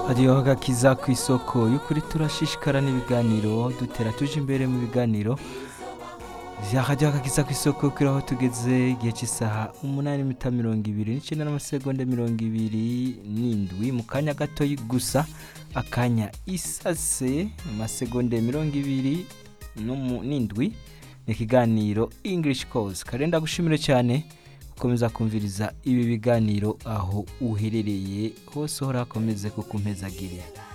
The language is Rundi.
hariho agakiza ku isoko y'ukuri turashishikara n'ibiganiro dutera tuje imbere mu biganiro hariho agakiza ku isoko kuri aho tugeze igihe cy'isaha 8:29 n'amasegonda 27 mu kanya gato gusa akanya isase mu masegonda 27 ni ikiganiro English Course karenda gushimire cyane gukomeza kumviriza ibi biganiro aho uherereye hose hora komeze kukumpezagirira.